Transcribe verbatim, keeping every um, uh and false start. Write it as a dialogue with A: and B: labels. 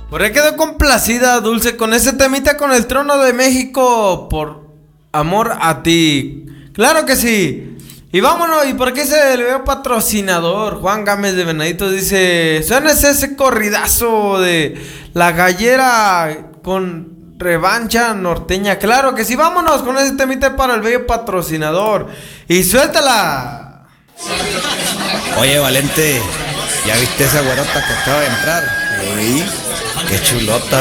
A: Por ahí quedó complacida Dulce con ese temita con el Trono de México por amor a ti. Claro que sí. Y vámonos, ¿y por qué se le veo patrocinador? Juan Gámez de Venaditos dice, suena ese corridazo de la gallera con revancha norteña. Claro que sí, vámonos con ese temita para el bello patrocinador. Y suéltala.
B: Oye, Valente, ¿ya viste esa güerota que acaba de entrar? Sí. Qué chulota.